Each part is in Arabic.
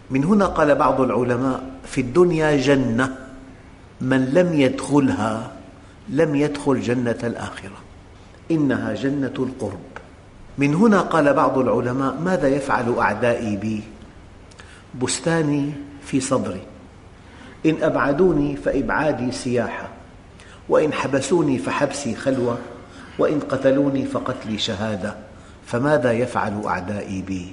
من هنا قال بعض العلماء: في الدنيا جنة، من لم يدخلها لم يدخل جنة الآخرة، إنها جنة القرب. من هنا قال بعض العلماء: ماذا يفعل أعدائي بي؟ بستاني في صدري، إن أبعدوني فإبعادي سياحة، وإن حبسوني فحبسي خلوة، وإن قتلوني فقتلي شهادة، فماذا يفعل أعدائي بي؟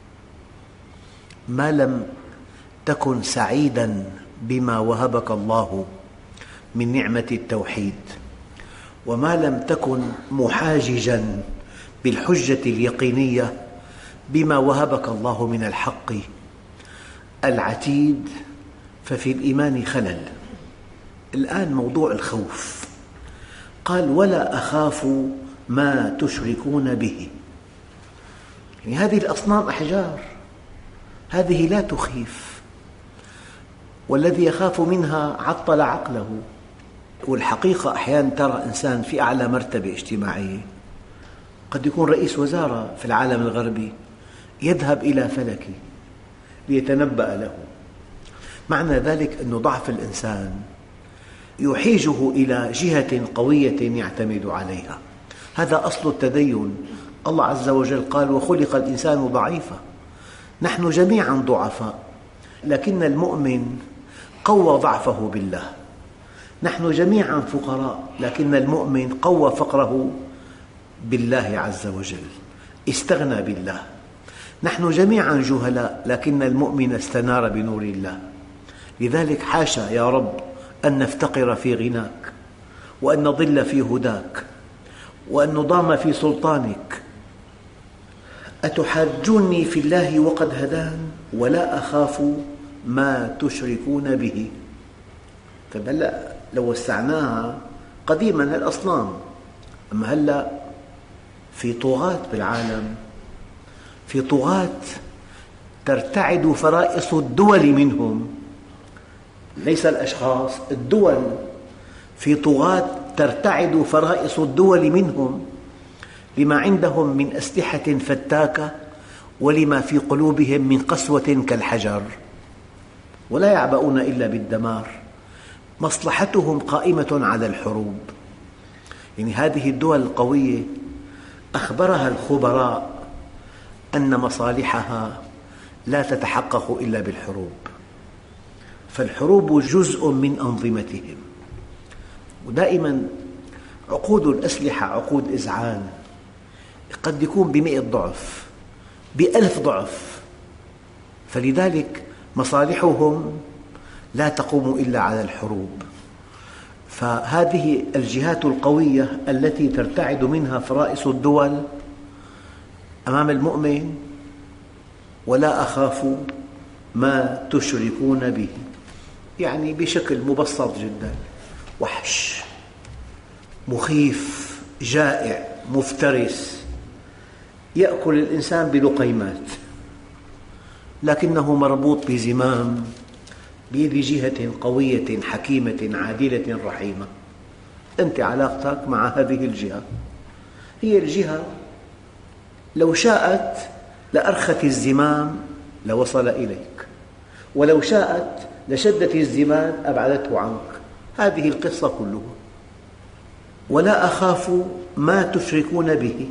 ما لم تكن سعيداً بما وهبك الله من نعمة التوحيد، وما لم تكن محاججاً بالحجة اليقينية بما وهبك الله من الحق العتيد، ففي الإيمان خلل. الآن موضوع الخوف، قال: ولا أخاف ما تشركون به. يعني هذه الأصنام أحجار، هذه لا تخيف، والذي يخاف منها عطل عقله. والحقيقة أحياناً ترى إنسان في أعلى مرتبة اجتماعية، قد يكون رئيس وزارة في العالم الغربي، يذهب إلى فلك ليتنبأ له. معنى ذلك أن ضعف الإنسان يحيجه إلى جهة قوية يعتمد عليها. هذا أصل التدين. الله عز وجل قال: وخلق الإنسان ضعيفا. نحن جميعا ضعفاء، لكن المؤمن قوى ضعفه بالله. نحن جميعا فقراء، لكن المؤمن قوى فقره بالله عز وجل، استغنى بالله. نحن جميعا جهلاء، لكن المؤمن استنار بنور الله. لذلك حاشا يا رب أن نفتقر في غناك، وأن نضل في هداك، وأن نضام في سلطانك. أتحاجوني في الله وقد هدان ولا أخاف ما تشركون به. فهلأ لو وسعناها، قديما الأصنام، أما هلأ في طغاة بالعالم، في طغاة ترتعد فرائص الدول منهم، ليس الأشخاص، الدول. في طغاة ترتعد فرائص الدول منهم، لما عندهم من أسلحة فتاكة، ولما في قلوبهم من قسوة كالحجر، ولا يعبؤون إلا بالدمار. مصلحتهم قائمة على الحروب. يعني هذه الدول القوية أخبرها الخبراء أن مصالحها لا تتحقق إلا بالحروب، فالحروب جزء من أنظمتهم. ودائما عقود الأسلحة عقود إذعان، قد يكون ب100 ضعف، ب1000 ضعف. فلذلك مصالحهم لا تقوم إلا على الحروب. فهذه الجهات القوية التي ترتعد منها فرائص الدول أمام المؤمن: ولا أخاف ما تشركون به. يعني بشكل مبسط جدا: وحش مخيف جائع مفترس يأكل الإنسان بلقيمات، لكنه مربوط بزمام بيد جهة قوية حكيمة عادلة رحيمة. أنت علاقتك مع هذه الجهة، هي الجهة لو شاءت لأرخت الزمام لوصل إليك، ولو شاءت لشدت الزمام أبعدته عنك. هذه القصة كلها. ولا أخاف ما تشركون به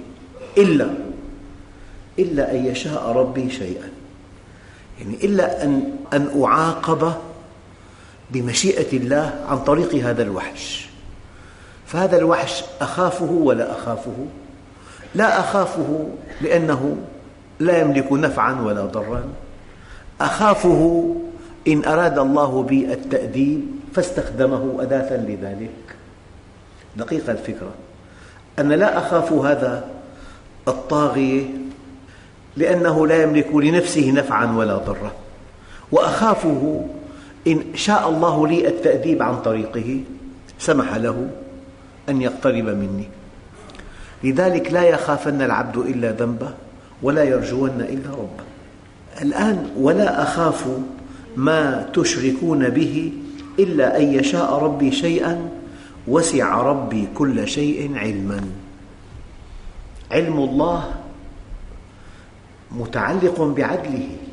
إلا أن يشاء ربي شيئا. يعني إلا أن أعاقب بمشيئة الله عن طريق هذا الوحش. فهذا الوحش أخافه ولا أخافه؟ لا أخافه لأنه لا يملك نفعا ولا ضرا. أخافه إن أراد الله بي التأديب فاستخدمه أداة لذلك. دقيقة الفكرة. أنا لا أخاف هذا الطاغية لأنه لا يملك لنفسه نفعا ولا ضرا، وأخافه إن شاء الله لي التأديب عن طريقه سمح له أن يقترب مني. لذلك لا يخافن العبد إلا ذنبه ولا يرجون إلا ربه. الآن: ولا أخاف ما تشركون به إلا أن يشاء ربي شيئا وسع ربي كل شيء علما. علم الله متعلق بعدله،